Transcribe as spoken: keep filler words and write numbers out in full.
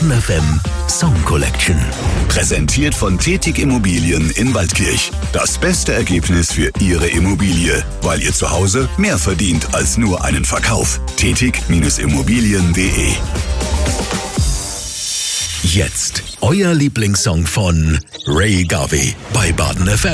Baden F M Song Collection. Präsentiert von Tetig Immobilien in Waldkirch. Das beste Ergebnis für Ihre Immobilie, weil ihr zu Hause mehr verdient als nur einen Verkauf. Tetig Immobilien punkt de. Jetzt euer Lieblingssong von Ray Garvey bei Baden F M.